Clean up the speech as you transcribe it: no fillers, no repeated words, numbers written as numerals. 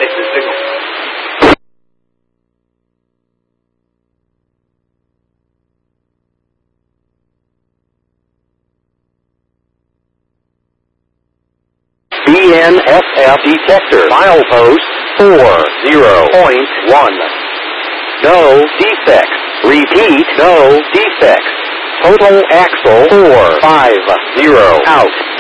Take the signal. BNSF detector milepost 40.1. No defects. Repeat, no defects. Total axle 450 out.